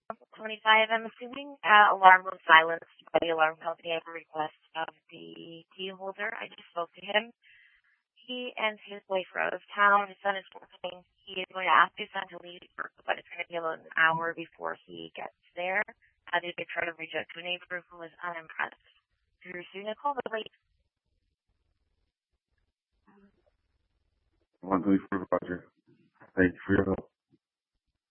25, I'm assuming. Alarm was silenced by the alarm company at the request of the key holder. I just spoke to him. He and his wife are out of town. His son is working. He is going to ask his son to leave work, but it's going to be about an hour before he gets there. They could try to reach out to a neighbor who was unimpressed. You're receiving a call, but wait. 124 Roger. Thank you for your help.